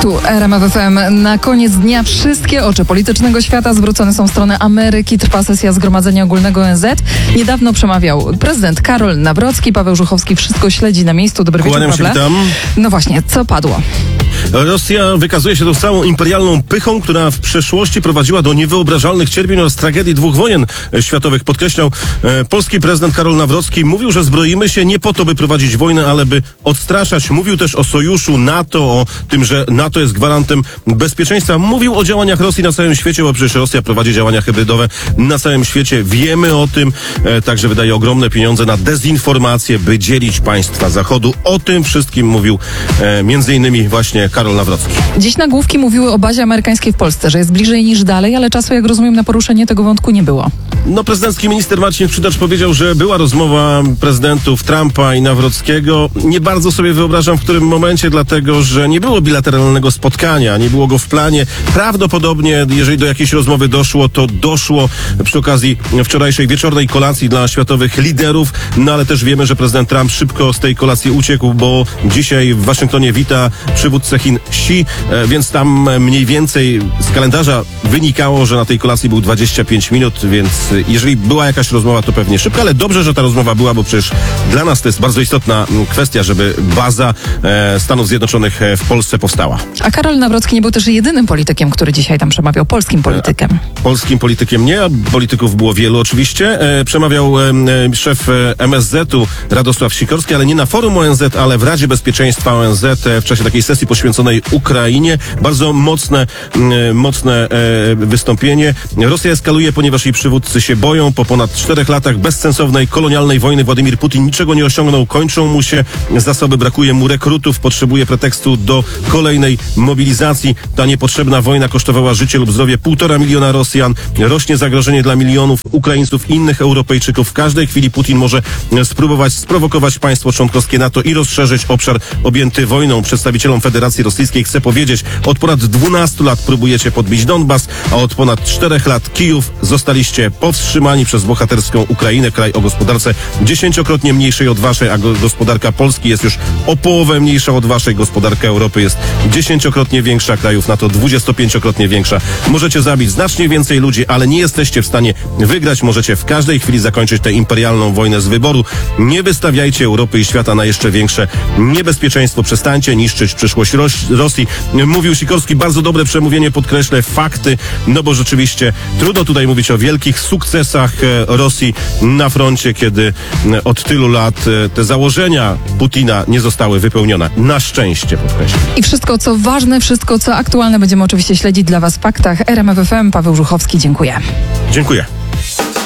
Tu RMF FM. Na koniec dnia wszystkie oczy politycznego świata zwrócone są w stronę Ameryki. Trwa sesja Zgromadzenia Ogólnego ONZ. Niedawno przemawiał prezydent Karol Nawrocki. Paweł Żuchowski wszystko śledzi na miejscu. Dobry wieczór, Pawle. Witam. No właśnie, co padło? Rosja wykazuje się tą całą imperialną pychą, która w przeszłości prowadziła do niewyobrażalnych cierpień oraz tragedii 2 wojen światowych. Podkreślał polski prezydent Karol Nawrocki. Mówił, że zbroimy się nie po to, by prowadzić wojnę, ale by odstraszać. Mówił też o sojuszu NATO, o tym, że NATO jest gwarantem bezpieczeństwa. Mówił o działaniach Rosji na całym świecie, bo przecież Rosja prowadzi działania hybrydowe na całym świecie. Wiemy o tym. Także wydaje ogromne pieniądze na dezinformację, by dzielić państwa Zachodu. O tym wszystkim mówił między innymi właśnie Karol Nawrocki. Dziś nagłówki mówiły o bazie amerykańskiej w Polsce, że jest bliżej niż dalej, ale czasu, jak rozumiem, na poruszenie tego wątku nie było. No, prezydencki minister Marcin Przydacz powiedział, że była rozmowa prezydentów Trumpa i Nawrockiego. Nie bardzo sobie wyobrażam, w którym momencie, dlatego że nie było bilateralnego spotkania, nie było go w planie. Prawdopodobnie, jeżeli do jakiejś rozmowy doszło, to doszło przy okazji wczorajszej wieczornej kolacji dla światowych liderów, no ale też wiemy, że prezydent Trump szybko z tej kolacji uciekł, bo dzisiaj w Waszyngtonie wita przywódcę Chin Xi, więc tam mniej więcej z kalendarza wynikało, że na tej kolacji był 25 minut, więc jeżeli była jakaś rozmowa, to pewnie szybko, ale dobrze, że ta rozmowa była, bo przecież dla nas to jest bardzo istotna kwestia, żeby baza Stanów Zjednoczonych w Polsce powstała. A Karol Nawrocki nie był też jedynym politykiem, który dzisiaj tam przemawiał, polskim politykiem. Polskim politykiem nie, a polityków było wielu oczywiście. Przemawiał szef MSZ-u Radosław Sikorski, ale nie na forum ONZ, ale w Radzie Bezpieczeństwa ONZ w czasie takiej sesji poświęconej Ukrainie. Bardzo mocne wystąpienie. Rosja eskaluje, ponieważ jej przywódcy się boją. Po ponad 4 latach bezsensownej, kolonialnej wojny Władimir Putin niczego nie osiągnął. Kończą mu się zasoby, brakuje mu rekrutów, potrzebuje pretekstu do kolejnej mobilizacji. Ta niepotrzebna wojna kosztowała życie lub zdrowie 1,5 miliona Rosjan. Rośnie zagrożenie dla milionów Ukraińców i innych Europejczyków. W każdej chwili Putin może spróbować sprowokować państwo członkowskie NATO i rozszerzyć obszar objęty wojną. Przedstawicielom Federacji Rosyjskiej chcę powiedzieć, od ponad 12 lat próbujecie podbić Donbas, a od ponad 4 lat Kijów. Zostaliście powstrzymani przez bohaterską Ukrainę, kraj o gospodarce 10-krotnie mniejszej od waszej, a gospodarka Polski jest już o połowę mniejsza od waszej. Gospodarka Europy jest 10-krotnie większa, krajów NATO 25-krotnie większa. Możecie zabić znacznie więcej ludzi, ale nie jesteście w stanie wygrać. Możecie w każdej chwili zakończyć tę imperialną wojnę z wyboru. Nie wystawiajcie Europy i świata na jeszcze większe niebezpieczeństwo. Przestańcie niszczyć przyszłość Rosji. Mówił Sikorski, bardzo dobre przemówienie, podkreślę fakty, no bo rzeczywiście trudno tutaj mówić o wielkich sukcesach Rosji na froncie, kiedy od tylu lat te założenia Putina nie zostały wypełnione. Na szczęście, podkreślę. I wszystko, co ważne, wszystko, co aktualne, będziemy oczywiście śledzić dla Was w faktach. RMF FM, Paweł Żuchowski, dziękuję. Dziękuję.